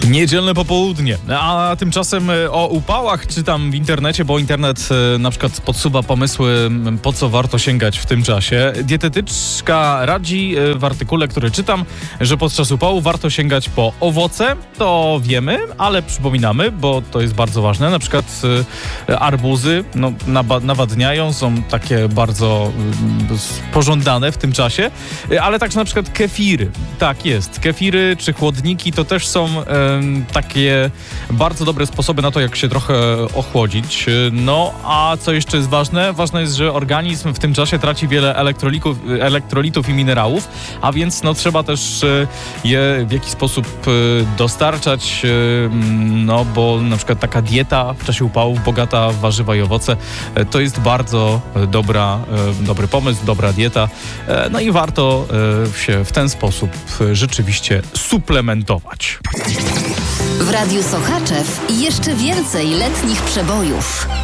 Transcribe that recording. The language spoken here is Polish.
Niedzielne popołudnie, a tymczasem o upałach czytam w internecie, bo internet na przykład podsuwa pomysły, po co warto sięgać w tym czasie. Dietetyczka radzi w artykule, który czytam, że podczas upału warto sięgać po owoce, to wiemy, ale przypominamy, bo to jest bardzo ważne, na przykład arbuzy nawadniają, są takie bardzo pożądane w tym czasie, ale także na przykład kefiry. Tak jest, kefiry czy chłodniki to też są takie bardzo dobre sposoby na to, jak się trochę ochłodzić. No, a co jeszcze jest ważne? Ważne jest, że organizm w tym czasie traci wiele elektrolitów i minerałów, a więc trzeba też je w jakiś sposób dostarczać, bo na przykład taka dieta w czasie upałów bogata w warzywa i owoce to jest bardzo dobry pomysł, dobra dieta. No i warto się w ten sposób rzeczywiście suplementować. W Radiu Sochaczew jeszcze więcej letnich przebojów.